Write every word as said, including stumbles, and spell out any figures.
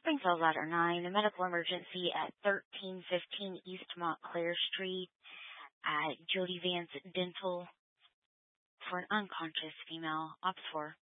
Springfield Ladder nine, a medical emergency at thirteen fifteen East Montclair Street at Jody Vance Dental for an unconscious female. Ops four.